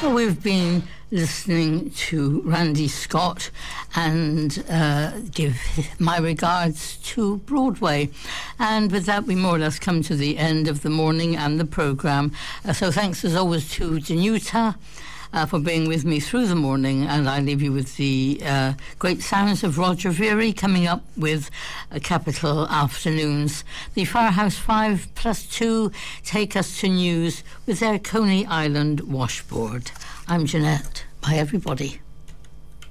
Well, we've been listening to Randy Scott and give my regards to Broadway. And with that, we more or less come to the end of the morning and the programme. So thanks as always to Danuta for being with me through the morning, and I leave you with the great sounds of Roger Veary coming up with Capital Afternoons. The Firehouse 5+2 take us to news with their Coney Island washboard. I'm Jeanette. Bye, everybody.